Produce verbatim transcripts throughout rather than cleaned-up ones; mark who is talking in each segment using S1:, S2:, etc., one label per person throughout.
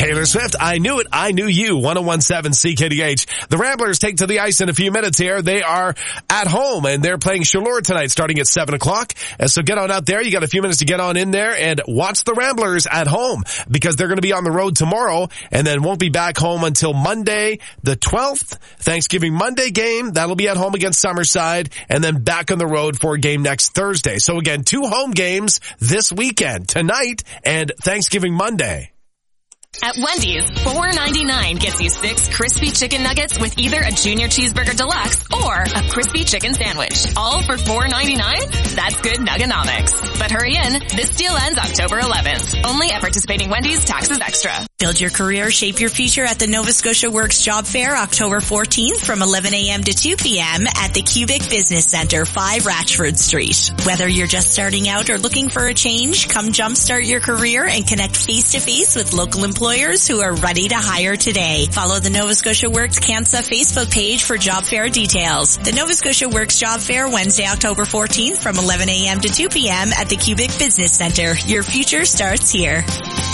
S1: Taylor Swift, I Knew It, I Knew You, one oh one point seven C K D H. The Ramblers take to the ice in a few minutes here. They are at home, and they're playing Chaleur tonight starting at seven o'clock. And so get on out there. You got a few minutes to get on in there and watch the Ramblers at home, because they're going to be on the road tomorrow and then won't be back home until Monday the twelfth. Thanksgiving Monday game. That'll be at home against Summerside, and then back on the road for a game next Thursday. So again, two home games this weekend, tonight and Thanksgiving Monday.
S2: At Wendy's, four ninety-nine gets you six crispy chicken nuggets with either a junior cheeseburger deluxe or a crispy chicken sandwich. All for four ninety-nine? That's good nuggonomics. But hurry in, this deal ends October eleventh. Only at participating Wendy's, taxes extra.
S3: Build your career, shape your future at the Nova Scotia Works Job Fair, October fourteenth from eleven a.m. to two p.m. at the Cubic Business Center, five Ratchford Street. Whether you're just starting out or looking for a change, come jumpstart your career and connect face-to-face with local employees who are ready to hire today. Follow the Nova Scotia Works CANSA Facebook page for job fair details. The Nova Scotia Works Job Fair, Wednesday, October fourteenth from eleven a.m. to two p.m. at the Cubic Business Center. Your future starts here.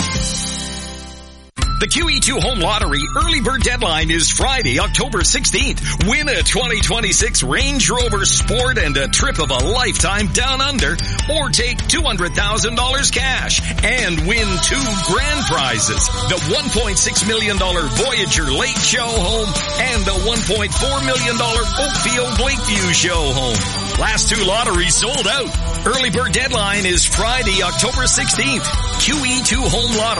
S4: The Q E two Home Lottery early bird deadline is Friday, October sixteenth. Win a twenty twenty-six Range Rover Sport and a trip of a lifetime down under, or take two hundred thousand dollars cash and win two grand prizes. The one point six million dollars Voyager Lake Show home and the one point four million dollars Oakfield Lakeview Show home. Last two lotteries sold out. Early bird deadline is Friday, October sixteenth. Q E two Home Lottery.